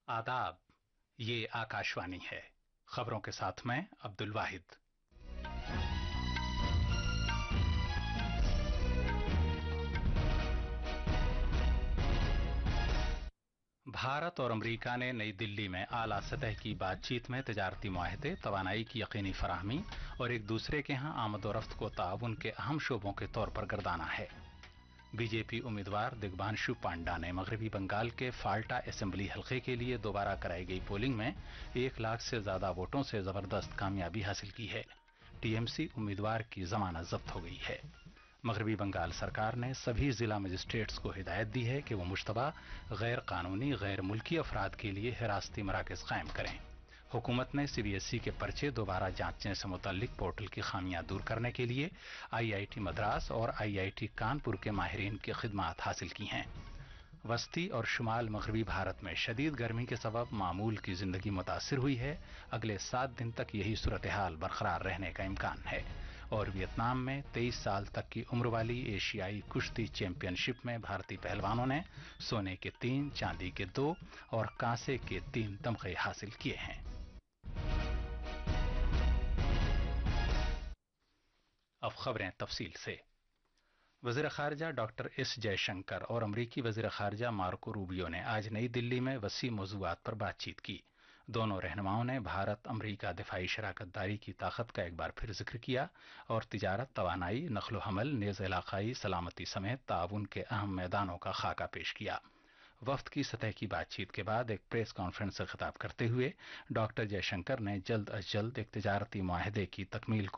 आदाब। ये आकाशवाणी है। खबरों के साथ मैं अब्दुल वाहिद। भारत और अमेरिका ने नई दिल्ली में आला सतह की बातचीत में तजारती मुआहदे, तवानाई की यकीनी फराहमी और एक दूसरे के यहाँ आमदोरफ्त को ताउन के अहम शोबों के तौर पर गर्दाना है। बीजेपी उम्मीदवार दिग्बांशु पांडा ने मगरबी बंगाल के फाल्टा असेंबली हलके के लिए दोबारा कराई गई पोलिंग में 1 लाख से ज्यादा वोटों से जबरदस्त कामयाबी हासिल की है। टीएमसी उम्मीदवार की जमानत जब्त हो गई है। मगरबी बंगाल सरकार ने सभी जिला मजिस्ट्रेट्स को हिदायत दी है कि वो मुश्तबा गैर कानूनी गैर मुल्की अफराद के लिए हिरासती मराकज कायम करें। हुकूमत ने सीबीएसई के पर्चे दोबारा जांचने से मुतल्लिक पोर्टल की खामियां दूर करने के लिए आईआईटी मद्रास और आईआईटी कानपुर के माहिरीन की खिदमात हासिल की हैं। वस्ती और शुमाल मगरबी भारत में शदीद गर्मी के सबब मामूल की जिंदगी मुतासिर हुई है। अगले 7 दिन तक यही सूरत हाल बरकरार रहने का इम्कान है। और वियतनाम में 23 साल तक की उम्र वाली एशियाई कुश्ती चैंपियनशिप में भारतीय पहलवानों ने सोने के 3, चांदी के 2 और कांसे के 3 तमगे हासिल किए हैं। अब खबरें तफसील से। वज़ीर ख़ारिजा डॉक्टर एस जयशंकर और अमरीकी वज़ीर ख़ारिजा मार्को रूबियो ने आज नई दिल्ली में वसी मौज़ूआत पर बातचीत की। दोनों रहनुमाओं ने भारत अमरीका दिफाई शराकतदारी की ताकत का एक बार फिर जिक्र किया और तिजारत, तवानाई, नक्ल हमल, नेज़ इलाक़ाई सलामती समेत ताउन के अहम मैदानों का खाका पेश किया। वफ्द की सतह की बातचीत के बाद एक प्रेस कॉन्फ्रेंस से खिताब करते हुए डॉक्टर जयशंकर ने जल्द अज जल्द एक तिजारती मुआहदे की तकमील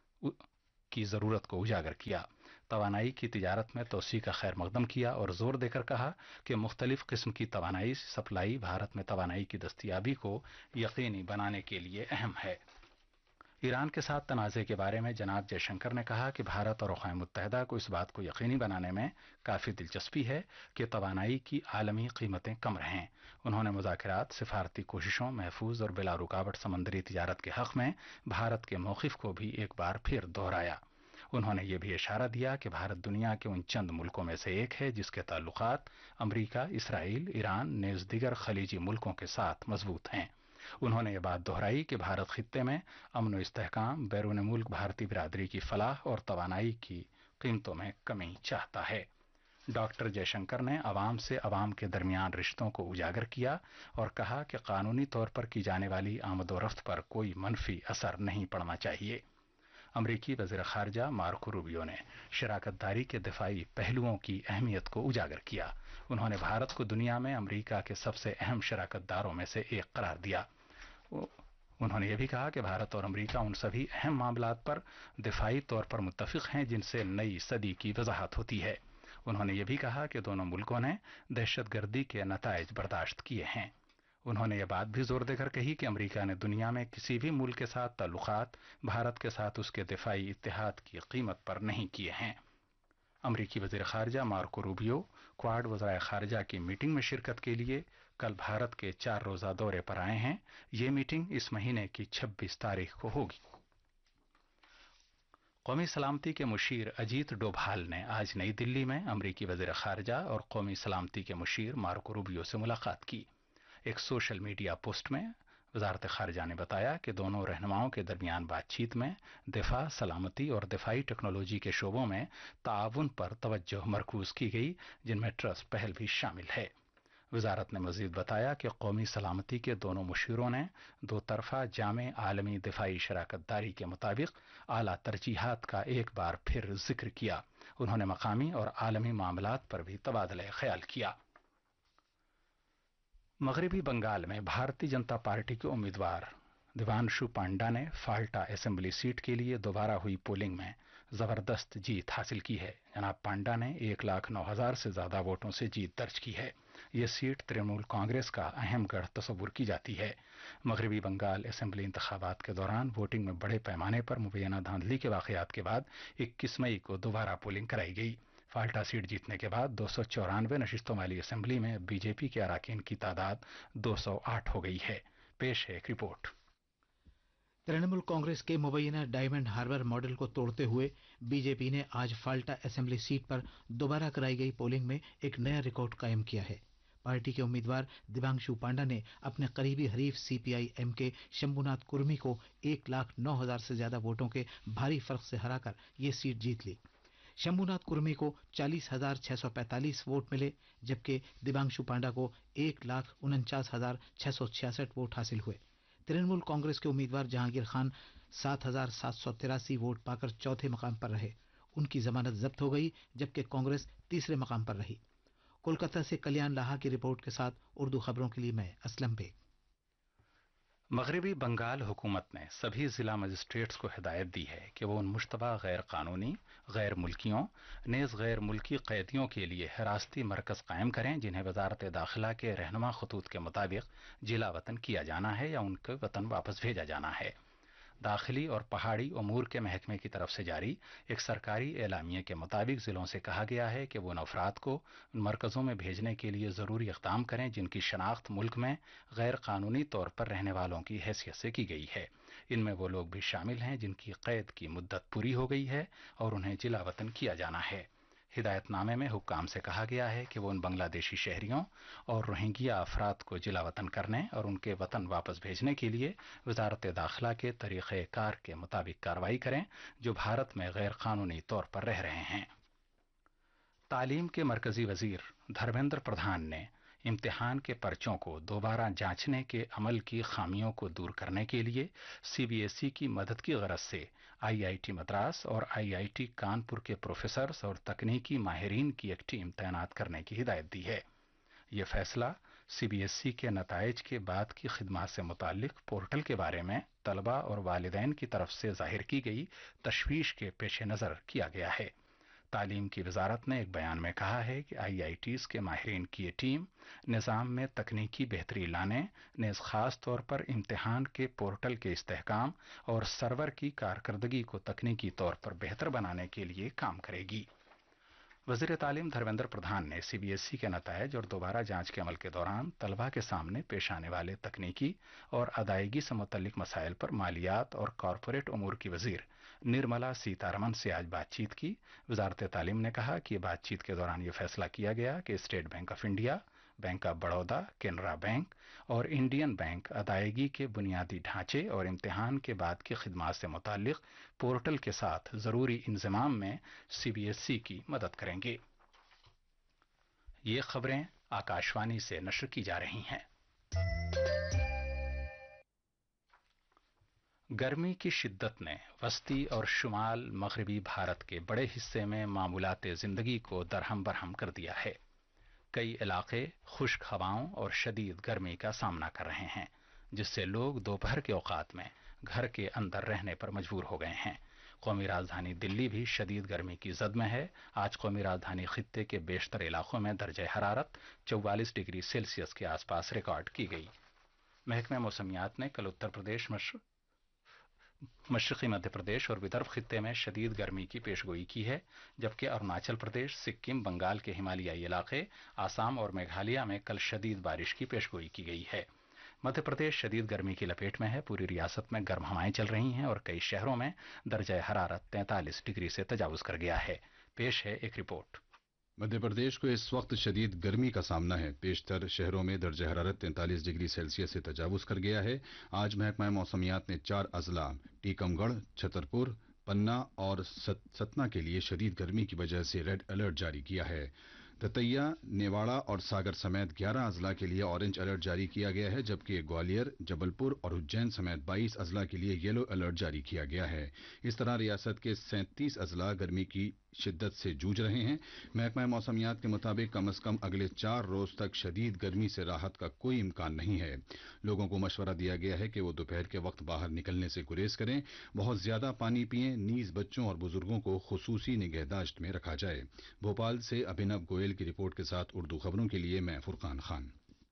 की जरूरत को उजागर किया। तवानाई की तिजारत में तोसी का खैर मकदम किया और जोर देकर कहा कि मुख्तलिफ किस्म की तवानाई सप्लाई भारत में तवानाई की दस्तयाबी को यकीनी बनाने के लिए अहम है। ईरान के साथ तनाज़े के बारे में जनाब जयशंकर ने कहा कि भारत और अक़वाम मुत्तहिदा को इस बात को यकीनी बनाने में काफी दिलचस्पी है कि तवानाई की आलमी कीमतें कम रहें। उन्होंने मुज़ाकरात, सिफारती कोशिशों, महफूज और बिला रुकावट समंदरी तिजारत के हक में भारत के मौक़िफ़ को भी एक बार फिर दोहराया। उन्होंने ये भी इशारा दिया कि भारत दुनिया के उन चंद मुल्कों में से एक है जिसके ताल्लुकात अमरीका, इसराइल, ईरान नेज़ दीगर खलीजी मुल्कों के साथ मजबूत हैं। उन्होंने ये बात दोहराई कि भारत खित्ते में अमन व इस्तेहकाम, बैरून मुल्क भारतीय बिरादरी की फलाह और तवानाई की कीमतों में कमी चाहता है। डॉक्टर जयशंकर ने अवाम से अवाम के दरमियान रिश्तों को उजागर किया और कहा कि कानूनी तौर पर की जाने वाली आमदोरफ्त पर कोई मनफी असर नहीं पड़ना चाहिए। अमरीकी वज़ीर ख़ारिजा मार्को रूबियो ने शराकतदारी के दिफाई पहलुओं की अहमियत को उजागर किया। उन्होंने भारत को दुनिया में अमरीका के सबसे अहम शराकतदारों में से एक करार दिया। उन्होंने ये भी कहा कि भारत और अमरीका उन सभी अहम मामलात पर दिफाई तौर पर मुत्तफ़िक़ हैं जिनसे नई सदी की वजाहत होती है। उन्होंने ये भी कहा कि दोनों मुल्कों ने दहशतगर्दी के नताइज बर्दाश्त किए हैं। उन्होंने ये बात भी जोर देकर कही कि अमरीका ने दुनिया में किसी भी मुल्क के साथ ताल्लुकात भारत के साथ उसके दिफाई इत्तेहाद की कीमत पर नहीं किए हैं। अमरीकी वज़ीर ख़ारिजा मार्को रूबियो क्वाड वज़राए ख़ारिजा की मीटिंग में शिरकत के लिए कल भारत के 4 रोज़ा दौरे पर आए हैं। ये मीटिंग इस महीने की 26 तारीख को होगी। कौमी सलामती के मुशीर अजीत डोभाल ने आज नई दिल्ली में अमरीकी वज़ीर ख़ारिजा और कौमी सलामती के मुशीर मार्को रूबियो से मुलाकात की। एक सोशल मीडिया पोस्ट में वजारत ख़ारिजा ने बताया कि दोनों रहनुमाओं के दरमियान बातचीत में दिफा, सलामती और दिफाई टेक्नोलॉजी के शोबों में ताउन पर तवज्जो मरकूज की गई, जिनमें ट्रस्ट पहल भी शामिल है। वजारत ने मजीद बताया कि कौमी सलामती के दोनों मुशीरों ने दो तरफा जामे आलमी दिफाई शराकतदारी के मुताबिक आला तरजीहात का एक बार फिर जिक्र किया। उन्होंने मकामी और आलमी मामलात पर भी तबादला ख्याल किया। मगरबी बंगाल में भारतीय जनता पार्टी के उम्मीदवार दिग्बांशु पांडा ने फाल्टा असेंबली सीट के लिए दोबारा हुई पोलिंग में जबरदस्त जीत हासिल की है। जनाब पांडा ने 1,09,000 से ज्यादा वोटों से जीत दर्ज की है। ये सीट तृणमूल कांग्रेस का अहम गढ़ तस्वुर की जाती है। मगरबी बंगाल असेंबली इंतखाबात के दौरान वोटिंग में बड़े पैमाने पर मुबैना धांधली के वाकयात के बाद 21 मई को दोबारा पोलिंग कराई गई। फाल्टा सीट जीतने के बाद 294 नशिस्तों वाली असेंबली में बीजेपी के अराकीन की तादाद 208 हो गई है। पेश है एक रिपोर्ट। तृणमूल कांग्रेस के मुबैना डायमंड हार्बर मॉडल को तोड़ते हुए बीजेपी ने आज फाल्टा असेंबली सीट पर दोबारा कराई गई पोलिंग में एक नया रिकॉर्ड कायम किया है। पार्टी के उम्मीदवार दिव्यांशु पांडा ने अपने करीबी हरीफ सीपीआई-एम के शंभुनाथ कुर्मी को 1,09,000 से ज्यादा वोटों के भारी फर्क से हराकर ये सीट जीत ली। शंभुनाथ कुर्मी को 40,645 वोट मिले, जबकि दिव्यांशु पांडा को 1,49,666 वोट हासिल हुए। तृणमूल कांग्रेस के उम्मीदवार जहांगीर खान 7,783 वोट पाकर चौथे मकाम पर रहे। उनकी जमानत जब्त हो गई, जबकि कांग्रेस तीसरे मकाम पर रही। कोलकाता से कल्याण लाहा की रिपोर्ट के साथ उर्दू खबरों के लिए मैं असलम बेग। मगरबी बंगाल हुकूमत ने सभी जिला मजिस्ट्रेट्स को हिदायत दी है कि वो उन मुश्तबा गैर कानूनी, गैर मुल्कियों, नेज़ गैर मुल्की कैदियों के लिए हिरासती मरकज कायम करें जिन्हें वजारत दाखिला के रहनुमा खतूत के मुताबिक जिला वतन किया जाना है या उनके वतन वापस भेजा जाना है। दाखिली और पहाड़ी उमूर के महकमे की तरफ से जारी एक सरकारी एलामिये के मुताबिक जिलों से कहा गया है कि वो उन अफराद को उन मरकजों में भेजने के लिए ज़रूरी इक़दाम करें जिनकी शनाख्त मुल्क में गैर कानूनी तौर पर रहने वालों की हैसियत से की गई है। इनमें वो लोग भी शामिल हैं जिनकी कैद की मुद्दत पूरी हो गई है और उन्हें जिला वतन किया जाना है। हिदायतनामे में हुक्काम से कहा गया है कि वो उन बांग्लादेशी शहरियों और रोहिंग्या अफराद को जिला वतन करने और उनके वतन वापस भेजने के लिए वजारत दाखिला के तरीक़ेकार के मुताबिक कार्रवाई करें जो भारत में गैर कानूनी तौर पर रह रहे हैं। तालीम के मरकजी वजीर धर्मेंद्र प्रधान ने इम्तिहान के पर्चों को दोबारा जांचने के अमल की खामियों को दूर करने के लिए सीबीएसई की मदद की गरज से आईआईटी मद्रास और आईआईटी कानपुर के प्रोफेसर्स और तकनीकी माहिरीन की एक टीम तैनात करने की हिदायत दी है। ये फैसला सीबीएसई के नताइज के बाद की खिदमत से मुताल्लिक पोर्टल के बारे में तलबा और वालिदैन की तरफ से जाहिर की गई तशवीश के पेश नज़र किया गया है। तालीम की वजारत ने एक बयान में कहा है कि आईआईटीज़ के माहिरीन की ये टीम निज़ाम में तकनीकी बेहतरी लाने, नेज़ खास तौर पर इम्तिहान के पोर्टल के इस्तेहकाम और सर्वर की कारकर्दगी को तकनीकी तौर पर बेहतर बनाने के लिए काम करेगी। वज़ीर तालीम धर्मेंद्र प्रधान ने सीबीएसई के नताइज और दोबारा जांच के अमल के दौरान तलबा के सामने पेश आने वाले तकनीकी और अदायगी से मुतल्लिक मसाइल पर मालियात और कॉरपोरेट उमूर की वजीर निर्मला सीतारमन से आज बातचीत की। वजारत तालीम ने कहा कि बातचीत के दौरान ये फैसला किया गया कि state bank of India, bank of Baroda, Canara bank और इंडियन बैंक अदायगी के बुनियादी ढांचे और इम्तिहान के बाद की खिदमत से मुताल्लिक पोर्टल के साथ जरूरी इंतजाम में सीबीएसई की मदद करेंगे। ये खबरें आकाशवाणी से नश्र की जा रही हैं। गर्मी की शिद्दत ने वस्ती और शुमाल मगरबी भारत के बड़े हिस्से में मामूलाते जिंदगी को दरहम बरहम कर दिया है। कई इलाके खुश्क हवाओं और शदीद गर्मी का सामना कर रहे हैं, जिससे लोग दोपहर के औकात में घर के अंदर रहने पर मजबूर हो गए हैं। कौमी राजधानी दिल्ली भी शदीद गर्मी की जद में है। आज कौमी राजधानी खित्ते के बेशतर इलाकों में दर्जे हरारत 44 डिग्री सेल्सियस के आसपास रिकॉर्ड की गई। महकमे मौसमियात ने कल उत्तर प्रदेश, मशरक़ी मध्य प्रदेश और विदर्भ खित्ते में शदीद गर्मी की पेशगोई की है, जबकि अरुणाचल प्रदेश, सिक्किम, बंगाल के हिमालयाई इलाके, आसाम और मेघालय में कल शदीद बारिश की पेशगोई की गई है। मध्य प्रदेश शदीद गर्मी की लपेट में है। पूरी रियासत में गर्म हवाएं चल रही हैं और कई शहरों में दर्जा हरारत 43 डिग्री से तजावुज कर गया है। पेश है एक रिपोर्ट। मध्य प्रदेश को इस वक्त शदीद गर्मी का सामना है। बेशतर शहरों में दर्जा हरारत 43 डिग्री सेल्सियस से तजावुज कर गया है। आज महकमा मौसमियात ने 4 अजला टीकमगढ़, छतरपुर, पन्ना और सतना के लिए शदीद गर्मी की वजह से रेड अलर्ट जारी किया है। दतिया, नेवाड़ा और सागर समेत 11 अजला के लिए ऑरेंज अलर्ट जारी किया गया है, जबकि ग्वालियर, जबलपुर और उज्जैन समेत 22 अजला के लिए येलो अलर्ट जारी किया गया है। इस तरह रियासत के 37 अजला गर्मी की शिद्दत से जूझ रहे हैं। महकमा मौसमियात के मुताबिक कम अज कम अगले 4 रोज तक शदीद गर्मी से राहत का कोई इम्कान नहीं है। लोगों को मशवरा दिया गया है कि वो दोपहर के वक्त बाहर निकलने से गुरेज करें, बहुत ज्यादा पानी पिएं, नीज बच्चों और बुजुर्गों को खुसूसी निगहदाश्त में रखा जाए। भोपाल से अभिनव गोयल की रिपोर्ट के साथ उर्दू खबरों के लिए मैं फुरकान खान।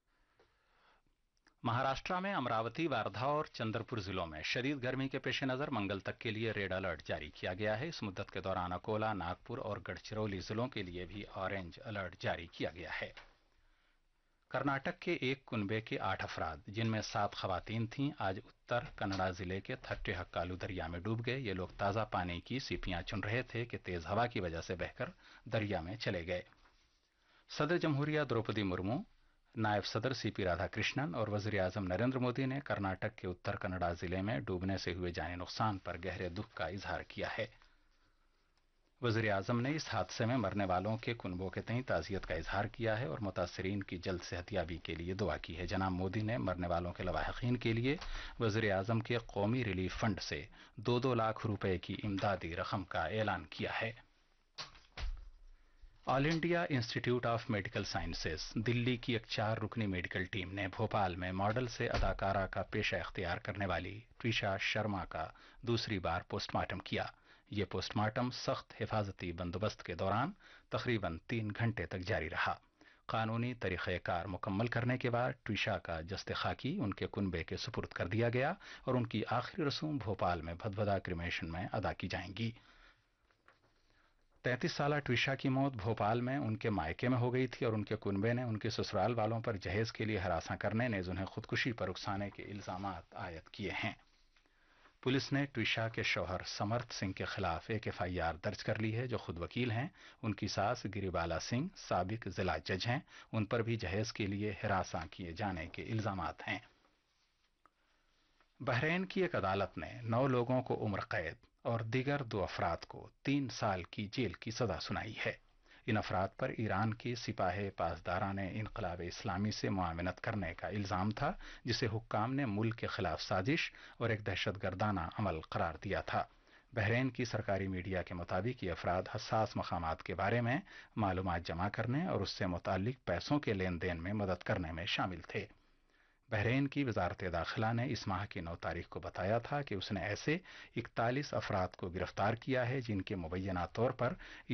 महाराष्ट्र में अमरावती, वार्धा और चंद्रपुर जिलों में शदीद गर्मी के पेश नज़र मंगल तक के लिए रेड अलर्ट जारी किया गया है। इस मुद्दत के दौरान अकोला, नागपुर और गढ़चिरौली जिलों के लिए भी ऑरेंज अलर्ट जारी किया गया है। कर्नाटक के एक कुनबे के 8 अफराद, जिनमें 7 खवातीन थीं, आज उत्तर कन्नड़ा जिले के थट्टेहक्कालू दरिया में डूब गए। ये लोग ताज़ा पानी की सीपियां चुन रहे थे कि तेज हवा की वजह से बहकर दरिया में चले गए। सदर जमहूरिया द्रौपदी मुर्मू, नायब सदर सीपी राधाकृष्णन और वजीर आजम नरेंद्र मोदी ने कर्नाटक के उत्तर कन्नड़ा जिले में डूबने से हुए जानी नुकसान पर गहरे दुख का इजहार किया है। वजीर आजम ने इस हादसे में मरने वालों के कुनबों के तईं ताजियत का इजहार किया है और मुतासरीन की जल्द सेहतयाबी के लिए दुआ की है। जनाब मोदी ने मरने वालों के लवाहिकीन के लिए वजीर आजम के कौमी रिलीफ फंड से 2-2 लाख रुपए की इमदादी रकम का ऐलान किया है। All India institute of medical sciences Delhi की एक 4 रुकनी मेडिकल टीम ने भोपाल में मॉडल से अदाकारा का पेशा इख्तियार करने वाली ट्विशा शर्मा का दूसरी बार पोस्टमार्टम किया। ये पोस्टमार्टम सख्त हिफाजती बंदोबस्त के दौरान तकरीबन 3 घंटे तक जारी रहा। कानूनी तरीक़ेकार मुकम्मल करने के बाद ट्विशा का जस्ते खाकी उनके कुनबे के सुपुर्द कर दिया गया और उनकी आखिरी रसूम भोपाल में भदभदा क्रिमेशन में अदा की जाएंगी। 33 साला ट्विशा की मौत भोपाल में उनके मायके में हो गई थी और उनके कुनबे ने उनके ससुराल वालों पर जहेज के लिए हरासा करने नेज़ उन्हें खुदकुशी पर उकसाने के इल्जामात आयद किए हैं। पुलिस ने ट्विशा के शौहर समर्थ सिंह के खिलाफ एक FIR दर्ज कर ली है, जो खुद वकील हैं। उनकी सास गिरिबाला सिंह साबिक जिला जज हैं। उन पर भी जहेज के लिए हिरासा किए जाने के इल्जामात हैं। बहरीन की एक अदालत ने 9 लोगों को उम्र कैद और दीगर 2 अफराद को 3 साल की जेल की सजा सुनाई है। इन अफराद पर ईरान के सिपाही पासदाराने इनकलाब इस्लामी से मुआवनत करने का इल्जाम था, जिसे हुक्काम ने मुल्क के खिलाफ साजिश और एक दहशतगर्दाना अमल करार दिया था। बहरीन की सरकारी मीडिया के मुताबिक ये अफराद हसास मकामात के बारे में मालूमात जमा करने और उससे मुताल्लिक पैसों के लेन देन में मदद करने में शामिल थे। बहरीन की वजारत दाखिला ने इस माह की 9 तारीख को बताया था कि उसने ऐसे 41 अफराद को गिरफ्तार किया है जिनके मुबैना तौर पर